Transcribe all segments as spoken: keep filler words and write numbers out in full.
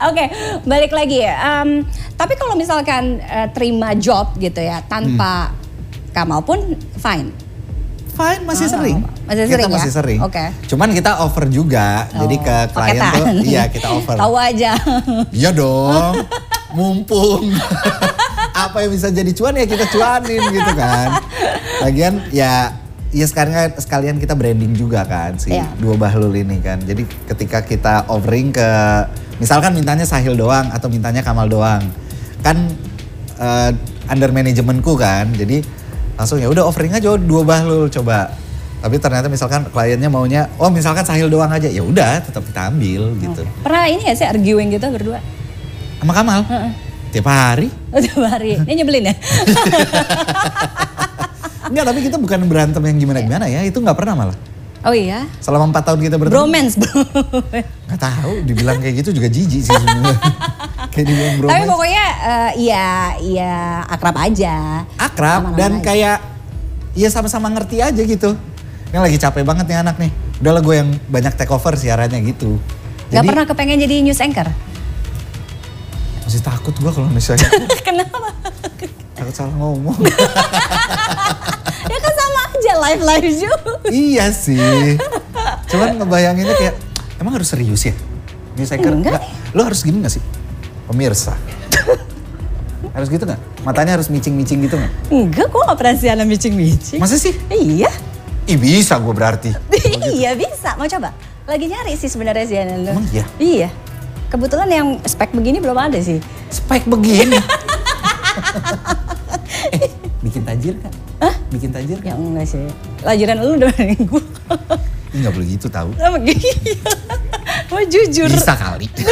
Oke, balik lagi ya. Um, tapi kalau misalkan uh, terima job gitu ya tanpa hmm. Kamal pun fine. Fine, masih oh, sering. Masih kita sering masih ya? sering. Oke. Okay. Cuman kita offer juga. Oh, jadi ke klien paketan. Tuh, iya kita offer. Tahu aja. Iya dong. Mumpung. Apa yang bisa jadi cuan ya kita cuanin gitu kan. Lagian ya ya sekarang sekalian kita branding juga kan si yeah. Dua Bahlul ini kan. Jadi ketika kita offering ke misalkan mintanya Sahil doang atau mintanya Kamal doang. Kan uh, under manajemenku kan. Jadi langsung ya udah offering aja Dua Bahlul coba. Tapi ternyata misalkan kliennya maunya oh misalkan Sahil doang aja. Ya udah tetap kita ambil gitu. Okay. Pernah ini ya sih arguing gitu berdua? Sama Kamal? Uh-uh. Tiap hari. Oh, tiap hari. Ini nyebelin ya? Enggak, tapi kita bukan berantem yang gimana-gimana ya. Itu gak pernah malah. Oh iya? Selama empat tahun kita bertemu. Bromance bro. Gak tahu, dibilang kayak gitu juga jijik sih sebenarnya. Kayak dibilang bromance. Tapi pokoknya uh, iya, iya akrab aja. Akrab aman-aman dan aja. Kayak ya sama-sama ngerti aja gitu. Yang lagi capek banget nih anak nih. Udahlah gue yang banyak take over siarannya gitu. Gak jadi, pernah kepengen jadi news anchor? Masih takut gue kalau misalnya. Kenapa? Takut salah ngomong. Ya kan sama aja live-live juga. Iya sih. Cuman ngebayanginnya kayak, emang harus serius ya? News anchor? Enggak. Lo harus gini gak sih? Pemirsa. Harus gitu gak? Matanya harus micing-micing gitu gak? Enggak, gue gak pernah siaran micing-micing. Masa sih? Iya. Ih bisa gue berarti. Iya bisa, mau coba? Lagi nyari sih sebenarnya siaran lo. Emang iya? Iya. Kebetulan yang spek begini belum ada sih. Spek begini? eh, bikin tajir kan? Hah? Bikin tajir kan? Ya enggak sih. Lajuran lu dibanding gue. Ini gak boleh gitu tahu. Sama gini. Mau jujur. Bisa kali. Oke,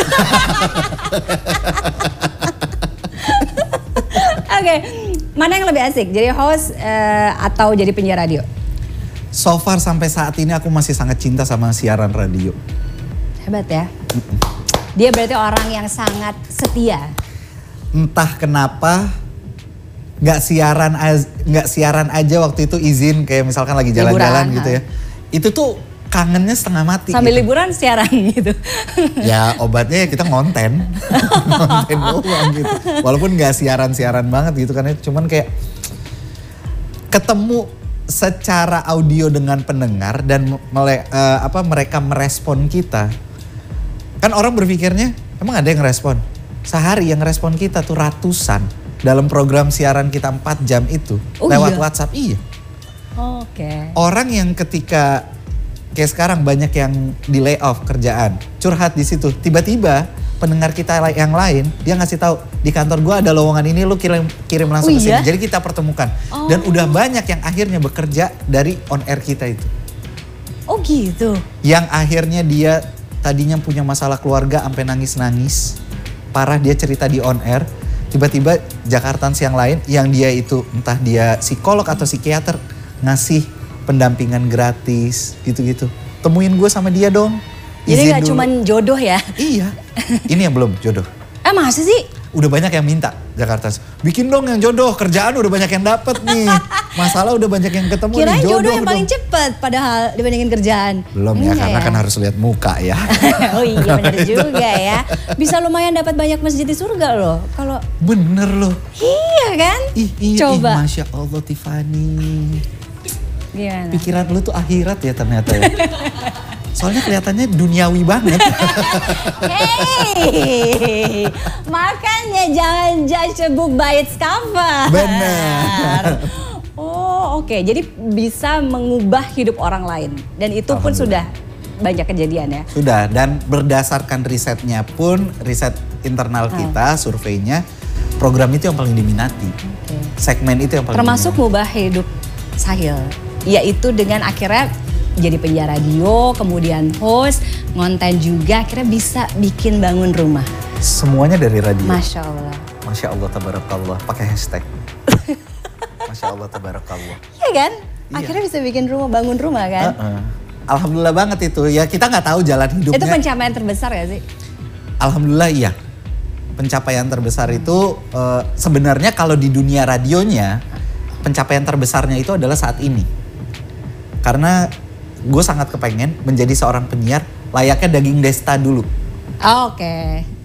okay. Mana yang lebih asik? Jadi host uh, atau jadi penyiar radio? So far sampai saat ini aku masih sangat cinta sama siaran radio. Hebat ya. Mm-mm. Dia berarti orang yang sangat setia. Entah kenapa nggak siaran nggak siaran aja waktu itu izin kayak misalkan lagi jalan-jalan gitu ya. Itu tuh kangennya setengah mati. Sambil gitu. Liburan siaran gitu. Ya obatnya kita ngonten. Ngonten doang gitu. Walaupun nggak siaran-siaran banget gitu kan. Cuman kayak ketemu secara audio dengan pendengar dan mele, uh, apa mereka merespon kita. Kan orang berpikirnya, emang ada yang respon? Sehari yang respon kita tuh ratusan. Dalam program siaran kita empat jam itu. Oh, lewat iya? WhatsApp, iya. Oh, Oke. Okay. Orang yang ketika, kayak sekarang banyak yang di layoff kerjaan. Curhat di situ. Tiba-tiba pendengar kita yang lain, dia ngasih tahu di kantor gua ada lowongan ini, lu kirim, kirim langsung oh, ke sini. Iya? Jadi kita pertemukan. Oh. Dan udah banyak yang akhirnya bekerja dari on air kita itu. Oh gitu? Yang akhirnya dia tadinya punya masalah keluarga sampai nangis-nangis. Parah dia cerita di on air. Tiba-tiba Jakartans yang lain yang dia itu entah dia psikolog atau psikiater ngasih pendampingan gratis gitu-gitu. Temuin gue sama dia dong. Jadi gak cuma jodoh ya? Iya. Ini yang belum jodoh. Eh masa sih? Udah banyak yang minta Jakartans. Bikin dong yang jodoh, kerjaan udah banyak yang dapet nih. Masalah udah banyak yang ketemu. Kirain nih, jodoh, jodoh yang dong. Paling cepet padahal dibandingin kerjaan. Belum ya, karena ya? Kan harus lihat muka ya. Oh iya benar juga ya. Bisa lumayan dapat banyak masjid di surga loh. Kalau bener loh. Iya kan? Ih, iya, coba. Ih, Masya Allah Tiffany. Gimana? Pikiran lu tuh akhirat ya ternyata ya. Soalnya kelihatannya duniawi banget. Hey, makanya jangan judge a book by its cover. Benar. Oh oke, okay. Jadi bisa mengubah hidup orang lain. Dan itu pun sudah banyak kejadian ya? Sudah, dan berdasarkan risetnya pun, riset internal kita, hmm. surveinya, program itu yang paling diminati. Okay. Segmen itu yang paling termasuk diminati. Mengubah hidup Sahil, yaitu dengan akhirnya jadi penyiar radio, kemudian host, ngonten juga, akhirnya bisa bikin bangun rumah. Semuanya dari radio. Masya Allah. Masya Allah, tabarakallah, pakai hashtag. Masya Allah, tabarakallah. Iya kan? Akhirnya iya. Bisa bikin rumah, bangun rumah kan? Uh-uh. Alhamdulillah banget itu. Ya kita nggak tahu jalan hidupnya. Itu pencapaian terbesar gak sih? Alhamdulillah iya. Pencapaian terbesar hmm. itu uh, sebenarnya kalau di dunia radionya, pencapaian terbesarnya itu adalah saat ini. Karena gue sangat kepengen menjadi seorang penyiar layaknya Daging Desta dulu. Oh, oke. Okay.